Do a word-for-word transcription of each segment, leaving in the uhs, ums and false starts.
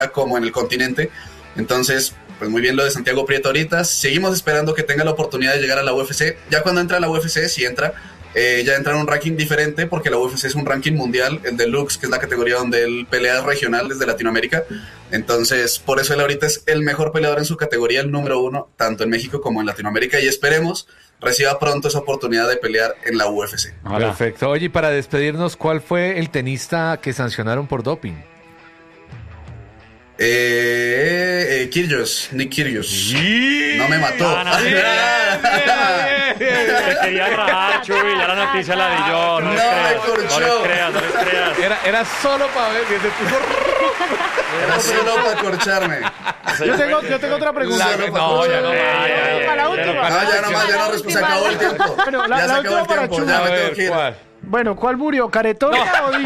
como en el continente. Entonces, pues muy bien lo de Santiago Prieto ahorita. Seguimos esperando que tenga la oportunidad de llegar a la U F C. Ya cuando entra a la U F C, si entra, eh, ya entra en un ranking diferente, porque la U F C es un ranking mundial, el Deluxe, que es la categoría donde él pelea regional desde Latinoamérica. Entonces, por eso él ahorita es el mejor peleador en su categoría, el número uno, tanto en México como en Latinoamérica, y esperemos reciba pronto esa oportunidad de pelear en la U F C. Hola. Perfecto. Oye, y para despedirnos, ¿cuál fue el tenista que sancionaron por doping? Eh, eh, Kyrgios, Nick Kyrgios. Sí. No me mató. Ah, no, bien, bien, bien. Te quería rajar, Chuy, ya la noticia la di yo. No, no les creas, me corchó. No les creas, no les creas. Era, era solo para ver que se puso... Era solo para corcharme. Yo tengo, yo tengo otra pregunta. La, no, ya no. Para la última. No, ya no más, ya no, se acabó el tiempo. Bueno, la, ya la se acabó el última tiempo, para ya me Chuy. tengo que ir. ¿Cuál? Bueno, ¿cuál murió? ¿Caretona No. o Di?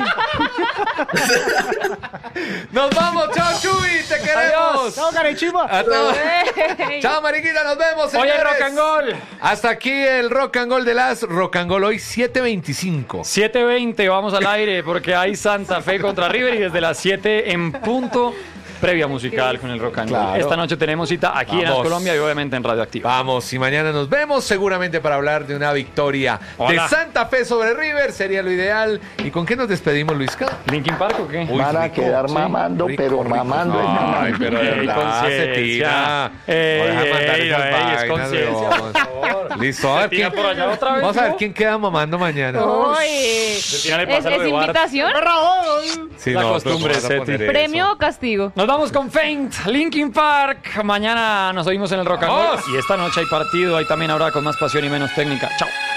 Nos vamos, chao Chuy, te queremos. Chao, Carechimba. A todos. Chao Mariquita, nos vemos, señores. Oye, Rock and Gold. Hasta aquí el Rock and Gold de las Rock and Gold hoy siete veinticinco. siete veinte, vamos al aire porque hay Santa Fe contra River y desde las siete en punto, previa musical con el Rock and Gold. Claro. Esta noche tenemos cita aquí Vamos. en Colombia y obviamente en Radioactiva. Vamos, y mañana nos vemos seguramente para hablar de una victoria Hola. de Santa Fe sobre River, sería lo ideal. ¿Y con qué nos despedimos, Luisca? ¿Linkin Park o qué? Uy, Van a rico, quedar sí. mamando, Rico, pero rico. mamando. Ay, pero de Ey, verdad se conciencia. tira. Ey, No deja mandar ey, esas ey, es vainas, conciencia, weón. por favor. Listo, a ver Se tira quién, por allá otra vez, vamos a ver ¿no? quién queda mamando mañana. Oye, Cristina le ¿es, pasa lo es de Bart. invitación? Sí, La no, costumbre, pero ¿cómo vas a Seti. poner eso? ¿Premio o castigo? Nos vamos con Faint, Linkin Park. Mañana nos oímos en el Rock and Roll. ¡Vamos! Y esta noche hay partido, ahí también habrá con más pasión y menos técnica. Chao.